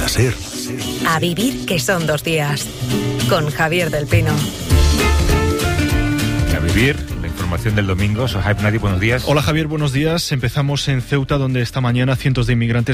ser. A vivir, que son 2 días. Con Javier del Pino. A vivir, la información del domingo. Sohaib Nadi, buenos días. Hola Javier, buenos días. Empezamos en Ceuta, donde esta mañana cientos de inmigrantes